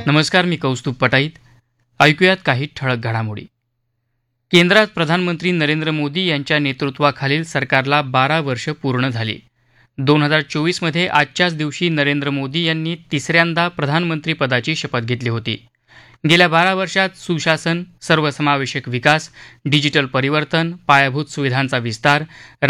नमस्कार, मी कौस्तुभ पटाईत. ऐकूयात काही ठळक घडामोडी. केंद्रात प्रधानमंत्री नरेंद्र मोदी यांच्या नेतृत्वाखालील सरकारला 12 वर्ष पूर्ण झाली. 2024मध्ये आजच्याच दिवशी नरेंद्र मोदी यांनी तिसऱ्यांदा प्रधानमंत्रीपदाची शपथ घेतली होती. गेल्या 12 वर्षात सुशासन, सर्वसमावेशक विकास, डिजिटल परिवर्तन, पायाभूत सुविधांचा विस्तार,